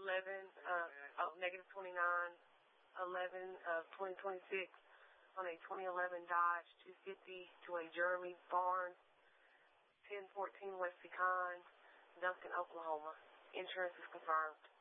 -29/11/2026 on a 2011 Dodge 250 to a Jeremy Barnes, 1014 West Pecan, Duncan, Oklahoma. Insurance is confirmed.